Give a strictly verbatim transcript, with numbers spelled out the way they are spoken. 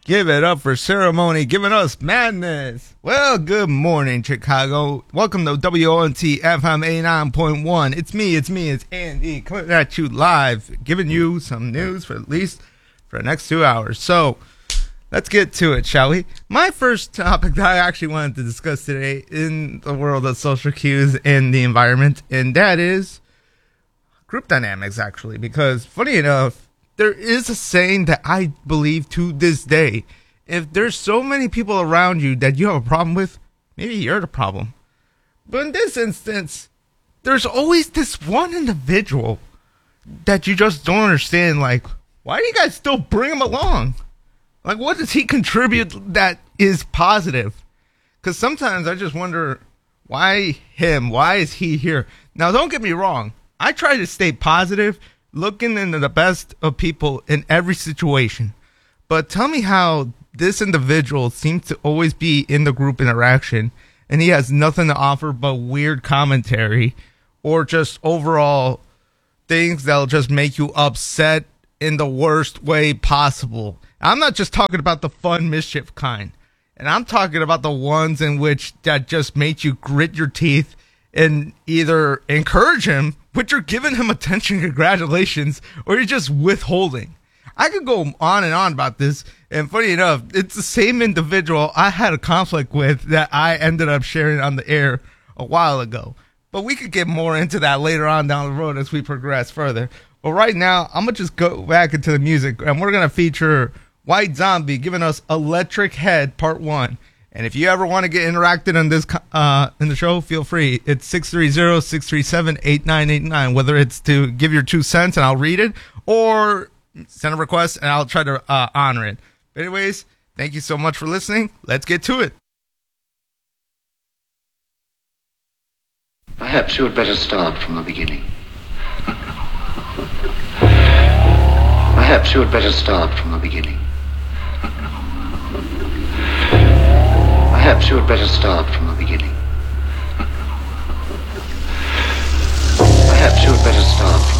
Give it up for Ceremony giving us madness. Well, good morning, Chicago. Welcome to W O N T F M eighty-nine point one. It's me, it's me, it's Andy coming at you live, giving you some news for at least for the next two hours. So, let's get to it, shall we? My first topic that I actually wanted to discuss today in the world of social cues and the environment, and that is group dynamics, actually, because funny enough, there is a saying that I believe to this day. If there's so many people around you that you have a problem with, maybe you're the problem. But in this instance, there's always this one individual that you just don't understand. Like, why do you guys still bring him along? Like, what does he contribute that is positive? Because sometimes I just wonder, why him? Why is he here? Now, don't get me wrong. I try to stay positive, looking into the best of people in every situation. But tell me how this individual seems to always be in the group interaction and he has nothing to offer but weird commentary or just overall things that'll just make you upset in the worst way possible. I'm not just talking about the fun mischief kind. And I'm talking about the ones in which that just make you grit your teeth and either encourage him, but you're giving him attention, congratulations, or you're just withholding. I could go on and on about this, and funny enough, it's the same individual I had a conflict with that I ended up sharing on the air a while ago. But we could get more into that later on down the road as we progress further. But right now, I'm going to just go back into the music, and we're going to feature White Zombie giving us Electric Head Part one. And if you ever want to get interacted in this uh, in the show, feel free. It's six three zero, six three seven, eight nine eight nine. Whether it's to give your two cents and I'll read it, or send a request and I'll try to uh, honor it. But anyways, thank you so much for listening. Let's get to it. Perhaps you had better start from the beginning. Perhaps you had better start from the beginning. Perhaps you had better start from the beginning. Perhaps you had better start from